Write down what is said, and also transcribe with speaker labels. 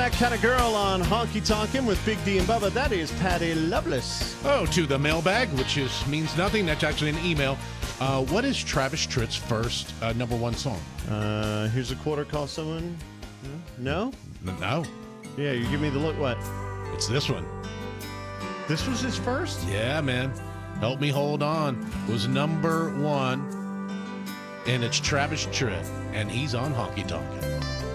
Speaker 1: that kind of girl on Honky Tonkin' with Big D and Bubba. That is Patty Loveless.
Speaker 2: Oh, to the mailbag, which means nothing. That's actually an email. What is Travis Tritt's first number one song?
Speaker 1: Here's a quarter, call someone. No?
Speaker 2: No.
Speaker 1: Yeah, you give me the look. What?
Speaker 2: It's this one.
Speaker 1: This was his first?
Speaker 2: Yeah, man. Help Me Hold On was number one. And it's Travis Tritt, and he's on Honky Tonkin'.